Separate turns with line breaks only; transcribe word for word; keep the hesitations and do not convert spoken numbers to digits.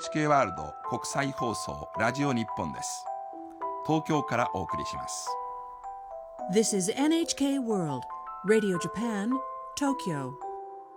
エイチケー ワールド国際放送ラジオ日本です。東京からお送りします。
This is エヌエイチケー World Radio Japan, Tokyo